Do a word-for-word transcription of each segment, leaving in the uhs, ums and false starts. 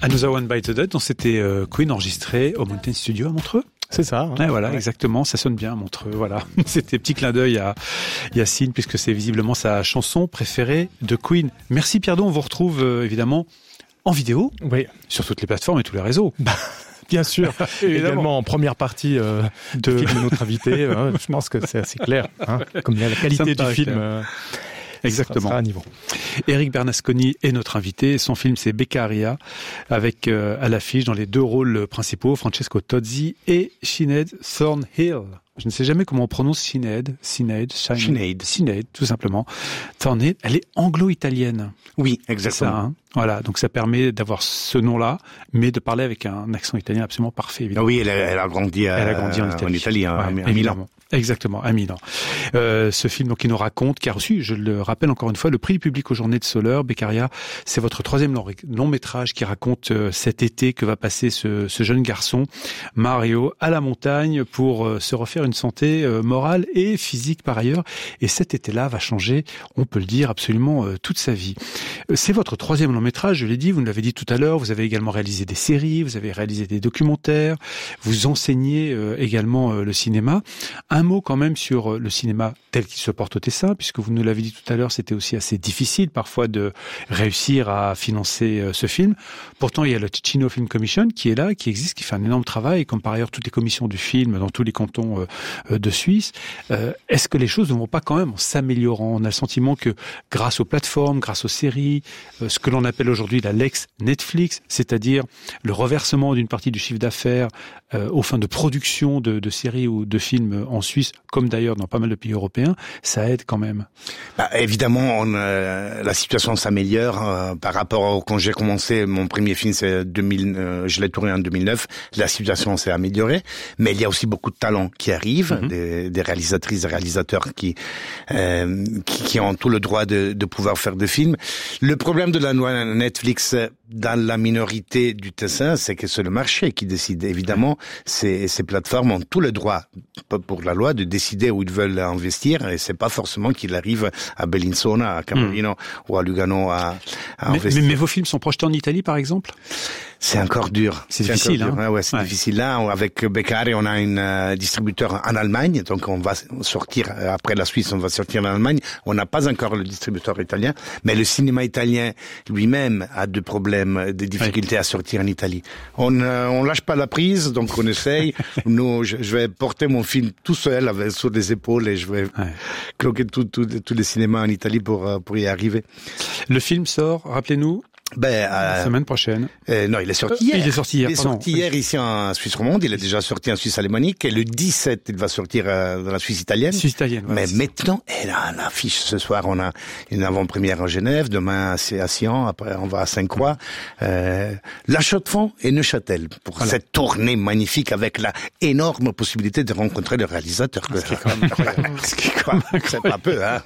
Another One Bites the Dust, donc c'était euh, Queen enregistré au Mountain Studio à Montreux. C'est ça. Hein. Ouais, voilà, ouais. Exactement. Ça sonne bien, Montreux. Voilà. C'était petit clin d'œil à Yacine, puisque c'est visiblement sa chanson préférée de Queen. Merci Pierre-Don. On vous retrouve euh, évidemment en vidéo. Oui. Sur toutes les plateformes et tous les réseaux. Bah, bien sûr. Également en première partie euh, de film de notre invité. Hein, je pense que c'est assez clair. Hein, comme la qualité du film. Euh, Exactement. Ça sera à niveau. Eric Bernasconi est notre invité. Son film, c'est Beccaria, avec euh, à l'affiche dans les deux rôles principaux, Francesco Tozzi et Sinéad Thornhill. Je ne sais jamais comment on prononce Sinéad. Sinéad. Sinéad. Sinéad, tout simplement. Thornhill, elle est anglo-italienne. Oui, exactement. Ça, hein, voilà, donc ça permet d'avoir ce nom-là, mais de parler avec un accent italien absolument parfait, évidemment. Oui, elle a, elle a grandi, à, elle a grandi en Italie, en Italie hein, ouais, à, à Milan. Exactement, à Milan. Euh, ce film, donc, qui nous raconte, qui a reçu, je le rappelle encore une fois, le prix public aux Journées de Soleure. Beccaria, c'est votre troisième long, long métrage qui raconte euh, cet été que va passer ce, ce jeune garçon, Mario, à la montagne pour euh, se refaire une santé euh, morale et physique par ailleurs. Et cet été-là va changer, on peut le dire, absolument euh, toute sa vie. Euh, c'est votre troisième long métrage, je l'ai dit, vous nous l'avez dit tout à l'heure, vous avez également réalisé des séries, vous avez réalisé des documentaires, vous enseignez euh, également euh, le cinéma. Un mot quand même sur le cinéma tel qu'il se porte au Tessin, puisque vous nous l'avez dit tout à l'heure, c'était aussi assez difficile parfois de réussir à financer euh, ce film. Pourtant, il y a le Ticino Film Commission qui est là, qui existe, qui fait un énorme travail, comme par ailleurs toutes les commissions du film dans tous les cantons euh, de Suisse. Euh, est-ce que les choses ne vont pas quand même en s'améliorant ? On a le sentiment que grâce aux plateformes, grâce aux séries, euh, ce que l'on appelle aujourd'hui la Lex Netflix, c'est-à-dire le reversement d'une partie du chiffre d'affaires euh, aux fins de production de, de séries ou de films en Suisse, comme d'ailleurs dans pas mal de pays européens, ça aide quand même. Bah, évidemment, on, euh, la situation s'améliore euh, par rapport au, quand j'ai commencé mon premier film, c'est deux mille, euh, je l'ai tourné en deux mille neuf. La situation s'est améliorée, mais il y a aussi beaucoup de talents qui arrivent, mm-hmm. des, des réalisatrices, des réalisateurs qui, euh, qui qui ont tout le droit de, de pouvoir faire des films. Le problème de la loi Netflix dans la minorité du Tessin, c'est que c'est le marché qui décide. Évidemment, ces, ces plateformes ont tout le droit, pour la loi, de décider où ils veulent investir, et c'est pas forcément qu'ils arrivent à Bellinzona, à Camerino mm. ou à Lugano à, à mais, investir. Mais, mais vos films sont projetés en Italie, par exemple ? C'est encore dur. C'est, c'est difficile, hein. Ouais, ouais, c'est ouais. difficile. Là, avec Beccaria, on a un euh, distributeur en Allemagne, donc on va sortir, après la Suisse, on va sortir en Allemagne. On n'a pas encore le distributeur italien, mais le cinéma italien lui-même a des problèmes, des difficultés ouais. à sortir en Italie. On euh, on lâche pas la prise, donc on essaye. Nous, je, je vais porter mon film tout seul avec, sur les épaules et je vais ouais. cloquer tous tout, tout les cinémas en Italie pour, euh, pour y arriver. Le film sort, rappelez-nous, Ben, euh, la semaine prochaine. Euh, non, il est sorti hier. Il est sorti hier. Il est pardon. sorti hier ici en Suisse romande. Il est déjà sorti en Suisse alémanique. Et le dix-sept, il va sortir euh, dans la Suisse italienne. Suisse italienne. Ouais, Mais maintenant, elle a l'affiche ce soir. On a une avant-première en Genève. Demain, c'est à Sion. Après, on va à Sainte-Croix. Euh, La Chaux-de-Fonds et Neuchâtel pour voilà. cette tournée magnifique avec la énorme possibilité de rencontrer le réalisateur. Ce qui est quand même incroyable. Ce qui est quand même incroyable. C'est pas peu, hein.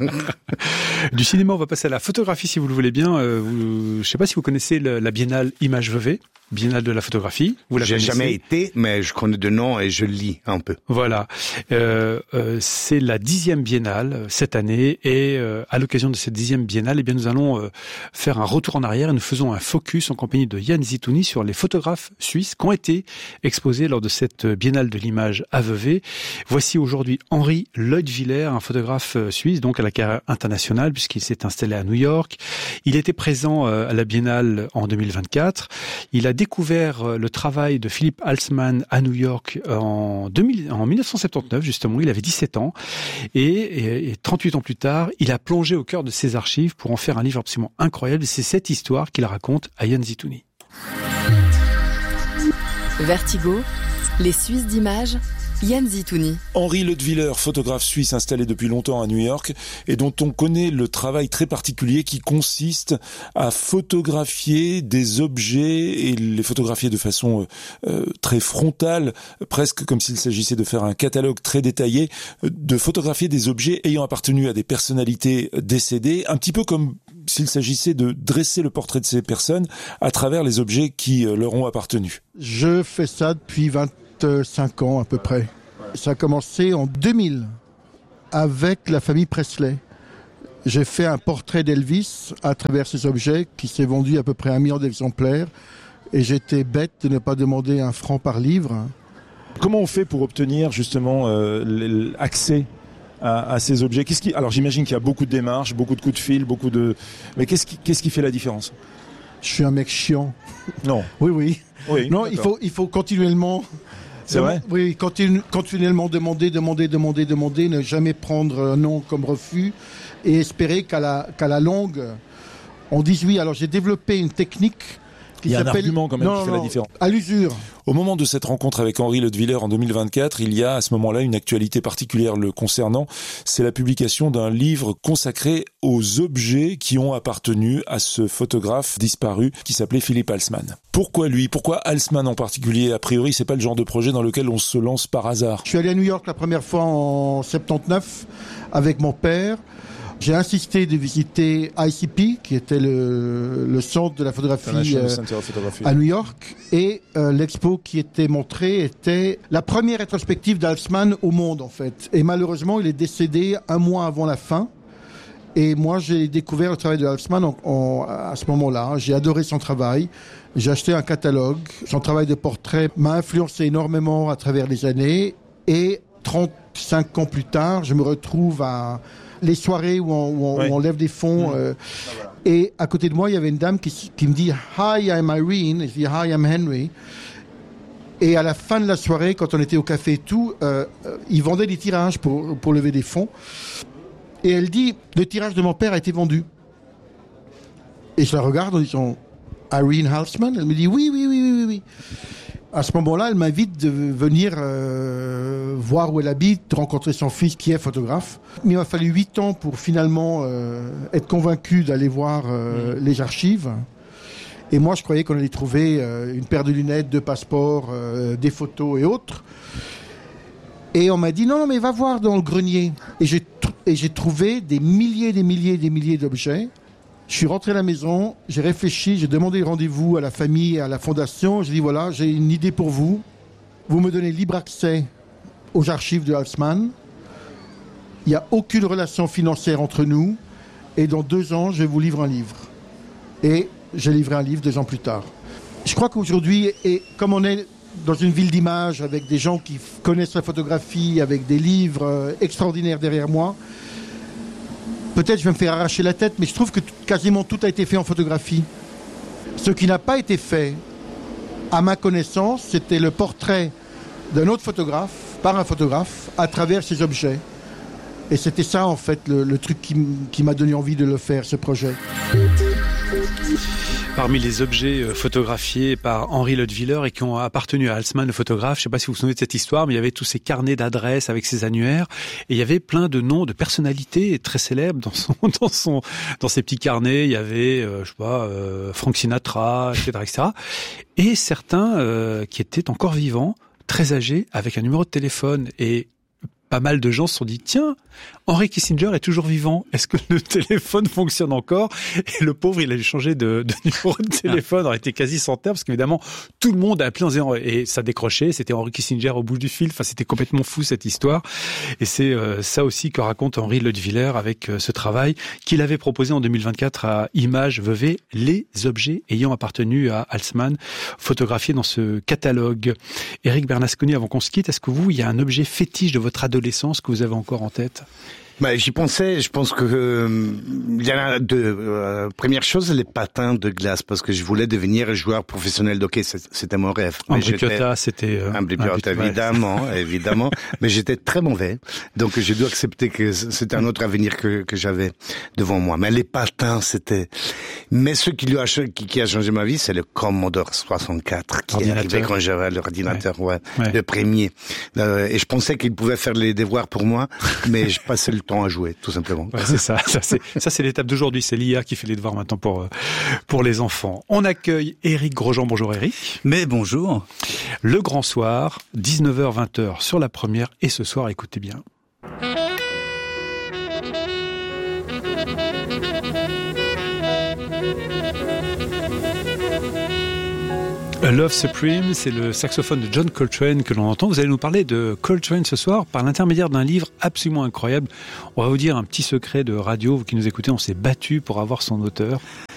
Du cinéma, on va passer à la photographie, si vous le voulez bien. Euh, vous, je sais pas si vous connaissez le, la Biennale Image Vevey, Biennale de la photographie. Vous la J'ai connaissez ? jamais été, mais je connais de nom et je lis un peu. Voilà, euh, euh, c'est la dixième Biennale cette année, et euh, à l'occasion de cette dixième Biennale, eh bien nous allons euh, faire un retour en arrière et nous faisons un focus en compagnie de Yann Zitouni sur les photographes suisses qui ont été exposés lors de cette Biennale de l'image à Vevey. Voici aujourd'hui Henri Leutwiller, un photographe suisse, donc à la carrière internationale puisqu'il s'est installé à New York. Il était présent euh, à la Biennale en deux mille vingt-quatre. Il a découvert le travail de Philippe Halsman à New York en, deux mille, en dix-neuf cent soixante-dix-neuf, justement. Il avait dix-sept ans. Et, et, et trente-huit ans plus tard, il a plongé au cœur de ses archives pour en faire un livre absolument incroyable. Et c'est cette histoire qu'il raconte à Yann Zitouni. Vertigo, les Suisses d'images, Yann Zitouni. Henri Leutwiller, photographe suisse installé depuis longtemps à New York et dont on connaît le travail très particulier qui consiste à photographier des objets et les photographier de façon euh, très frontale, presque comme s'il s'agissait de faire un catalogue très détaillé, de photographier des objets ayant appartenu à des personnalités décédées, un petit peu comme s'il s'agissait de dresser le portrait de ces personnes à travers les objets qui leur ont appartenu. Je fais ça depuis vingt-cinq ans à peu près. Ça a commencé en deux mille avec la famille Presley. J'ai fait un portrait d'Elvis à travers ces objets qui s'est vendu à peu près un million d'exemplaires. Et j'étais bête de ne pas demander un franc par livre. Comment on fait pour obtenir justement euh, l'accès à, à ces objets? Qu'est-ce qui... Alors j'imagine qu'il y a beaucoup de démarches, beaucoup de coups de fil, beaucoup de... Mais qu'est-ce qui, qu'est-ce qui fait la différence? Je suis un mec chiant. Non. Oui, oui. oui non, il faut, il faut continuellement... C'est vrai? Oui, continu, continuellement demander, demander, demander, demander, ne jamais prendre un non comme refus et espérer qu'à la, qu'à la longue, on dise oui. Alors j'ai développé une technique qui Il y a s'appelle... un argument quand même non, qui fait non, la différence. À l'usure. Au moment de cette rencontre avec Henri Leutwiller en deux mille vingt-quatre, il y a à ce moment-là une actualité particulière le concernant. C'est la publication d'un livre consacré aux objets qui ont appartenu à ce photographe disparu qui s'appelait Philippe Halsman. Pourquoi lui? Pourquoi Halsman en particulier? A priori, c'est pas le genre de projet dans lequel on se lance par hasard. Je suis allé à New York la première fois en soixante-dix-neuf avec mon père. J'ai insisté de visiter I C P, qui était le, le centre de la photographie euh, à New York. Et euh, l'expo qui était montrée était la première rétrospective d'Halsman au monde, en fait. Et malheureusement, il est décédé un mois avant la fin. Et moi, j'ai découvert le travail de Halsman en, en, à ce moment-là. J'ai adoré son travail. J'ai acheté un catalogue. Son travail de portrait m'a influencé énormément à travers les années. Et trente-cinq ans plus tard, je me retrouve à... les soirées où on, où on, oui. où on lève des fonds. Mmh. Euh, ah, voilà. Et à côté de moi, il y avait une dame qui, qui me dit « Hi, I'm Irene ». Et je dis « Hi, I'm Henry ». Et à la fin de la soirée, quand on était au café et tout, euh, euh, ils vendaient des tirages pour, pour lever des fonds. Et elle dit « Le tirage de mon père a été vendu ». Et je la regarde en disant « Irene Halsman ?» Elle me dit « Oui, oui, oui, oui, oui, oui ». À ce moment-là, elle m'invite de venir euh, voir où elle habite, rencontrer son fils qui est photographe. Mais il m'a fallu huit ans pour finalement euh, être convaincu d'aller voir euh, mmh. les archives. Et moi, je croyais qu'on allait trouver euh, une paire de lunettes, deux passeports, euh, des photos et autres. Et on m'a dit non, non, mais va voir dans le grenier. Et j'ai, t- et j'ai trouvé des milliers, des milliers, des milliers d'objets. Je suis rentré à la maison, j'ai réfléchi, j'ai demandé rendez-vous à la famille et à la fondation. J'ai dit voilà, j'ai une idée pour vous. Vous me donnez libre accès aux archives de Halsman. Il n'y a aucune relation financière entre nous. Et dans deux ans, je vous livre un livre. Et j'ai livré un livre deux ans plus tard. Je crois qu'aujourd'hui, et comme on est dans une ville d'images avec des gens qui connaissent la photographie, avec des livres extraordinaires derrière moi, peut-être je vais me faire arracher la tête, mais je trouve que t- quasiment tout a été fait en photographie. Ce qui n'a pas été fait, à ma connaissance, c'était le portrait d'un autre photographe, par un photographe, à travers ces objets. Et c'était ça, en fait, le, le truc qui, m- qui m'a donné envie de le faire, ce projet. Parmi les objets photographiés par Henri Leutwiller et qui ont appartenu à Halsman, le photographe, je ne sais pas si vous vous souvenez de cette histoire, mais il y avait tous ces carnets d'adresses avec ses annuaires et il y avait plein de noms de personnalités très célèbres dans son, dans son, dans ces petits carnets. Il y avait, euh, je sais pas, euh, Frank Sinatra, et cetera, et cetera. Et certains euh, qui étaient encore vivants, très âgés, avec un numéro de téléphone. Et pas mal de gens se sont dit, tiens, Henry Kissinger est toujours vivant. Est-ce que le téléphone fonctionne encore? Et le pauvre, il a changé de, de numéro de téléphone. Il était quasi centenaire parce qu'évidemment, tout le monde a appelé en disant, et ça décrochait. C'était Henry Kissinger au bout du fil. Enfin, c'était complètement fou, cette histoire. Et c'est euh, ça aussi que raconte Henri Leutwiller avec euh, ce travail qu'il avait proposé en deux mille vingt-quatre à Images Vevey, les objets ayant appartenu à Halsman, photographiés dans ce catalogue. Éric Bernasconi, avant qu'on se quitte, est-ce que vous, il y a un objet fétiche de votre adolescence que vous avez encore en tête? Bah, j'y pensais, je pense que euh, il y en a deux. Euh, première chose, les patins de glace, parce que je voulais devenir joueur professionnel d'hockey, c'était mon rêve. Ambry Piotta, c'était... Euh, Ambry Piotta, évidemment, ouais. évidemment. Mais j'étais très mauvais, donc j'ai dû accepter que c'était un autre avenir que, que j'avais devant moi. Mais les patins, c'était... Mais ce qui, lui a, qui, qui a changé ma vie, c'est le Commodore soixante-quatre, qui est arrivé quand j'avais l'ordinateur, ouais. Ouais, ouais. le premier. Euh, et je pensais qu'il pouvait faire les devoirs pour moi, mais je passais le temps à jouer, tout simplement. Ouais, c'est ça. Ça c'est, ça, c'est l'étape d'aujourd'hui. C'est l'I A qui fait les devoirs maintenant pour, pour les enfants. On accueille Éric Grosjean. Bonjour Éric. Mais bonjour. Le Grand Soir, dix-neuf heures vingt heures sur la première. Et ce soir, écoutez bien. A Love Supreme, c'est le saxophone de John Coltrane que l'on entend. Vous allez nous parler de Coltrane ce soir par l'intermédiaire d'un livre absolument incroyable. On va vous dire un petit secret de radio, vous qui nous écoutez, on s'est battu pour avoir son auteur.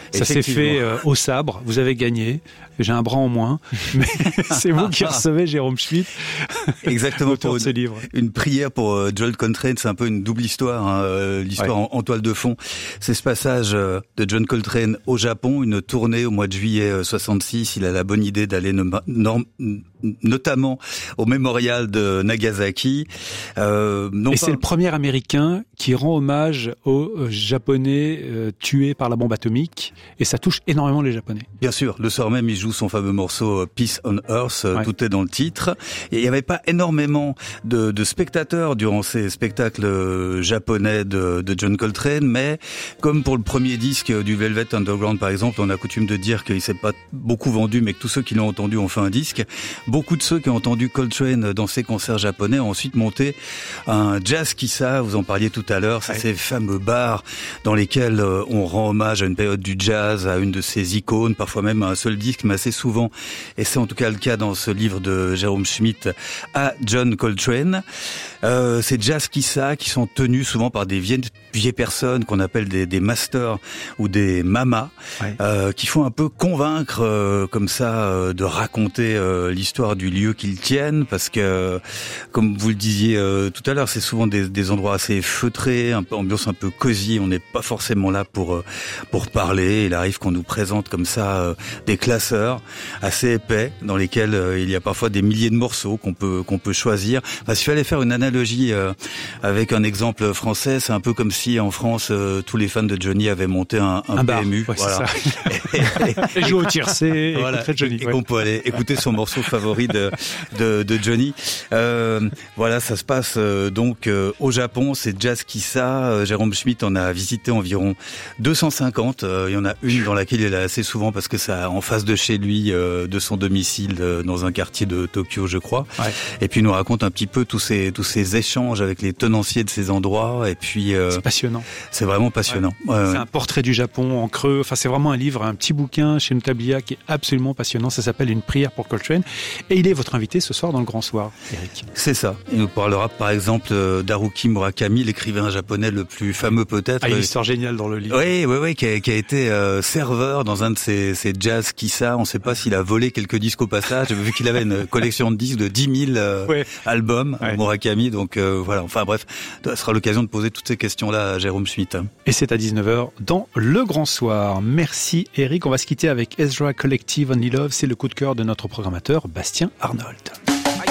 Ça s'est fait euh, au sabre, vous avez gagné. J'ai un bras en moins, mais c'est vous qui recevez Jérôme Schmitt. Exactement, pour une, ce livre. Une prière pour euh, Joel Coltrane, c'est un peu une double histoire, hein, euh, l'histoire ouais. en, en toile de fond. C'est ce passage euh, de John Coltrane au Japon, une tournée au mois de juillet euh, soixante-six. Il a la bonne idée d'aller no- no- notamment au mémorial de Nagasaki. Euh, non Et pas... c'est le premier Américain qui rend hommage aux Japonais euh, tués par la bombe atomique, et ça touche énormément les Japonais. Bien sûr, le soir même, il joue son fameux morceau Peace on Earth, ouais. Tout est dans le titre. Et il n'y avait pas énormément de, de spectateurs durant ces spectacles japonais de, de John Coltrane, mais comme pour le premier disque du Velvet Underground par exemple, on a coutume de dire qu'il s'est pas beaucoup vendu, mais que tous ceux qui l'ont entendu ont fait un disque. Beaucoup de ceux qui ont entendu Coltrane dans ces concerts japonais ont ensuite monté un jazz kissa, vous en parliez tout à l'heure, c'est ouais. Ces fameux bars dans lesquels on rend hommage à une période du jazz, à une de ses icônes, parfois même à un seul disque, mais assez souvent, et c'est en tout cas le cas dans ce livre de Jérôme Schmitt, à John Coltrane. Euh, ces jazz kissa qui sont tenus souvent par des vieilles, vieilles personnes qu'on appelle des, des masters ou des mamas, ouais. euh, qui font un peu convaincre euh, comme ça euh, de raconter euh, l'histoire du lieu qu'ils tiennent, parce que comme vous le disiez euh, tout à l'heure, c'est souvent des, des endroits assez feutrés, un peu ambiance un peu cosy. On n'est pas forcément là pour euh, pour parler. Il arrive qu'on nous présente comme ça euh, des classeurs assez épais dans lesquels euh, il y a parfois des milliers de morceaux qu'on peut qu'on peut choisir. Enfin, s'il fallait faire une analogie euh, avec un exemple français, c'est un peu comme si en France euh, tous les fans de Johnny avaient monté un, un, un P M U, bar, ouais, voilà, et, et, et jouer au tiercé, et voilà, Johnny, et, ouais. et qu'on peut aller écouter son morceau favori de de, de Johnny. Euh, voilà, ça se passe euh, donc euh, au Japon, c'est jazz kissa. Euh, Jérôme Schmitt en a visité environ deux cent cinquante. Euh, il y en a une dans laquelle il est assez souvent parce que c'est en face de chez lui, euh, de son domicile, euh, dans un quartier de Tokyo, je crois. Ouais. Et puis il nous raconte un petit peu tous ces tous ces échanges avec les tenanciers de ces endroits. Et puis euh, c'est passionnant. C'est vraiment passionnant. Ouais. Ouais, c'est ouais. un portrait du Japon en creux. Enfin, c'est vraiment un livre, un petit bouquin chez Notablia qui est absolument passionnant. Ça s'appelle Une prière pour Coltrane. Et il est votre invité ce soir dans le Grand Soir, Eric. C'est ça. Il nous parlera par exemple d'Haruki Murakami, l'écrivain japonais le plus fameux peut-être. Ah, il y a une histoire géniale dans le livre. Oui, oui, oui, qui a, qui a été euh, serveur dans un de ces, ces jazz kissa. On ne sait pas s'il a volé quelques disques au passage, vu qu'il avait une collection de disques de dix mille euh, ouais. albums, ouais. Murakami. Donc euh, voilà, enfin bref, ça sera l'occasion de poser toutes ces questions-là à Jérôme Schmitt. Et c'est à dix-neuf heures dans Le Grand Soir. Merci Eric. On va se quitter avec Ezra Collective Only Love. C'est le coup de cœur de notre programmateur Bastien Arnold.